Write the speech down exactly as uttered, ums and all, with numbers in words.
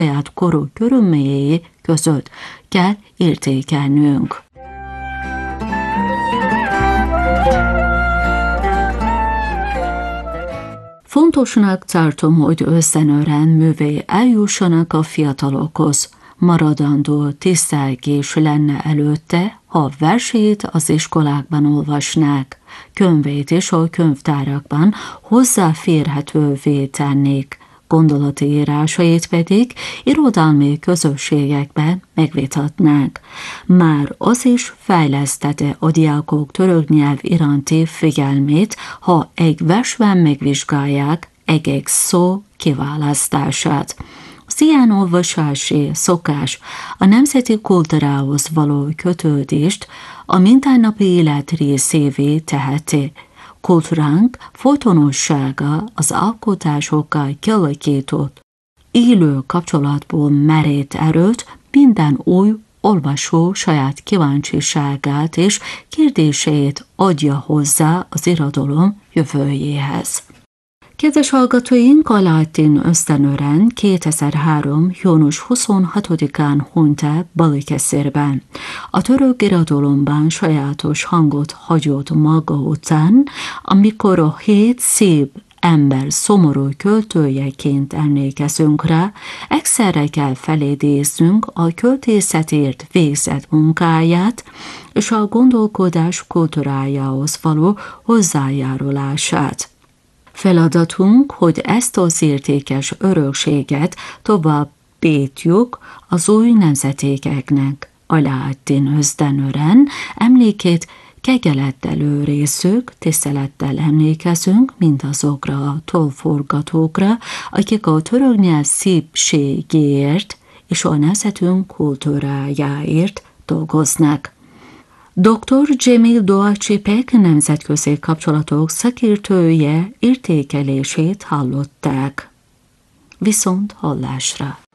saját korú körülményei között kell értékelnünk. Fontosnak tartom, hogy összenőren művei eljussanak a fiatalokhoz. Maradandó tisztelgés lenne előtte, ha versét az iskolákban olvasnák, könyvét is a könyvtárakban hozzáférhetővé tennék, gondolati írásait pedig irodalmi közösségekben megvitatnák. Már az is fejlesztette a diákok török nyelv iránti figyelmét, ha egy versben megvizsgálják egy-egy szó kiválasztását. Az ilyen olvasási szokás a nemzeti kultúrához való kötődést a mindennapi élet részévé teheti. Kultúránk folytonossága az alkotásokkal kialakított élő kapcsolatból merít erőt, minden új olvasó saját kíváncsiságát és kérdéseit adja hozzá az irodalom jövőjéhez. Kedves hallgatóink, a Latin ösztönören kétezer-három. június huszonhatodikán hunyt el Balıkesirben. A török irodalomban sajátos hangot hagyott maga után, amikor a hét szép ember szomorú költőjeként emlékezünk rá, egyszerre kell felidéznünk a költészetért végzett munkáját és a gondolkodás kultúrájához való hozzájárulását. Feladatunk, hogy ezt az értékes örökséget továbbítjuk az új nemzedékeknek. A Latin ösztönören emlékét kegyelettel őrizzük, tisztelettel emlékezünk mindazokra a tollforgatókra, akik a török nyelv szépségéért és a nemzetünk kultúrájáért dolgoznak. doktor Cemil Doğaçipek nemzetközi kapcsolatok szakértője értékelését hallották. Viszont hallásra!